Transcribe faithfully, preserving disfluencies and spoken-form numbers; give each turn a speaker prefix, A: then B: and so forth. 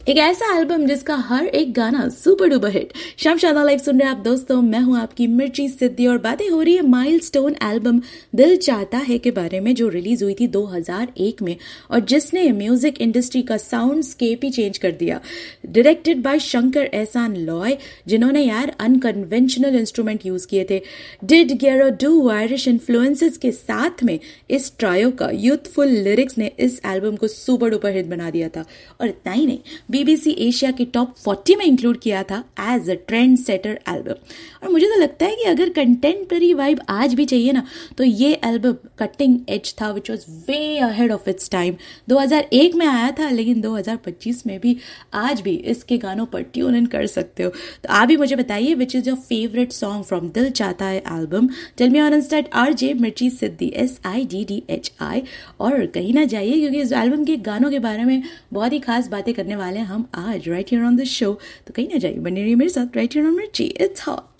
A: एक ऐसा एल्बम जिसका हर एक गाना सुपर डुपर हिट। शाम शादा लाइव सुन रहे आप दोस्तों, मैं हूं आपकी मिर्ची सिद्धि और बातें हो रही है माइलस्टोन एल्बम दिल चाहता है के बारे में, जो रिलीज हुई थी दो हज़ार एक में और जिसने म्यूजिक इंडस्ट्री का साउंड स्केप ही चेंज कर दिया। डायरेक्टेड बाय शंकर एहसान लॉय, जिन्होंने यार अनकन्वेंशनल इंस्ट्रूमेंट यूज किए थे। Did Gero do Irish influences के साथ में इस ट्रायो का यूथफुल लिरिक्स ने इस एल्बम को सुपर डुपर हिट बना दिया था। और इतना ही नहीं, बीबीसी एशिया के टॉप चालीस में इंक्लूड किया था as a trend setter album. और मुझे तो लगता है कि अगर कंटेम्पररी वाइब आज भी चाहिए ना, तो ये एल्बम कटिंग एज था, which was way ahead of its time. दो हज़ार एक में आया था, लेकिन दो हज़ार पच्चीस में भी आज भी इसके गानों पर ट्यून इन कर सकते हो। तो आप भी मुझे बताइए which is your favourite song from दिल चाहता है album. Tell me on Insta R J मिर्ची सिद्धि, S I D D H I. और कहीं ना जाइए, क्योंकि इस एल्बम के गानों के बारे में बहुत ही खास बातें करने वाले हैं हम आज right here on this show. तो कहीं ना जाइए, बने रहिए मेरे साथ राइट हियर ऑन मिर्ची। It's hot.